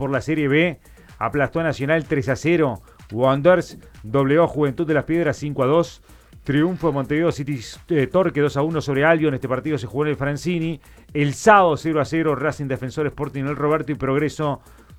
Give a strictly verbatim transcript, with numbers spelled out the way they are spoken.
por la Serie B. Aplastó a Nacional tres a cero. Wanderers doblegó Juventud de las Piedras cinco a dos. Triunfo de Montevideo City eh, Torque dos a uno sobre Albion. Este partido se jugó en el Francini. El sábado cero a cero Racing Defensor Sporting El Roberto y Progreso